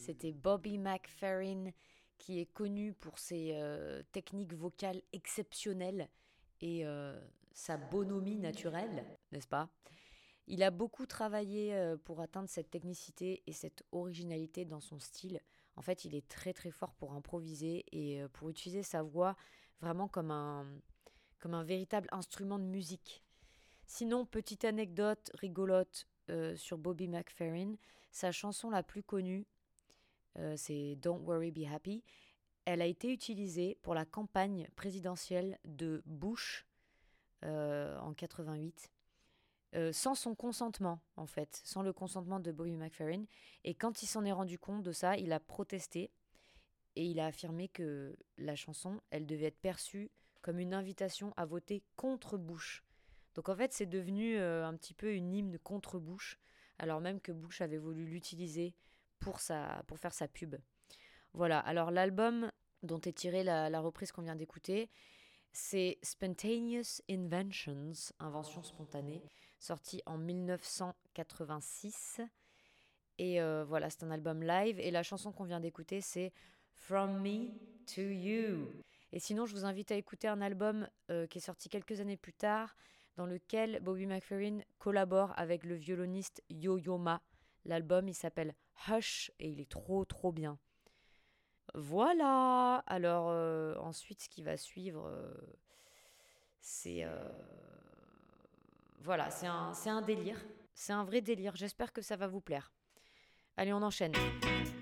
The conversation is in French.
C'était Bobby McFerrin, qui est connu pour ses techniques vocales exceptionnelles et sa bonhomie naturelle, n'est-ce pas? Il a beaucoup travaillé pour atteindre cette technicité et cette originalité dans son style. En fait, il est très très fort pour improviser et pour utiliser sa voix vraiment comme un véritable instrument de musique. Sinon, petite anecdote rigolote sur Bobby McFerrin, sa chanson la plus connue, c'est Don't Worry Be Happy. Elle a été utilisée pour la campagne présidentielle de Bush en 88, sans son consentement, en fait, sans le consentement de Bobby McFerrin. Et quand il s'en est rendu compte de ça, il a protesté et il a affirmé que la chanson, elle devait être perçue comme une invitation à voter contre Bush. Donc en fait, c'est devenu un petit peu une hymne contre Bush, alors même que Bush avait voulu l'utiliser pour faire sa pub. Voilà, alors l'album dont est tirée la reprise qu'on vient d'écouter, c'est Spontaneous Inventions, Invention spontanée, sorti en 1986. Et voilà, c'est un album live. Et la chanson qu'on vient d'écouter, c'est From Me to You. Et sinon, je vous invite à écouter un album qui est sorti quelques années plus tard, dans lequel Bobby McFerrin collabore avec le violoniste Yo-Yo Ma. L'album, il s'appelle Hush et il est trop trop bien. Voilà. Alors ensuite, ce qui va suivre, c'est voilà, c'est un délire. C'est un vrai délire. J'espère que ça va vous plaire. Allez, on enchaîne.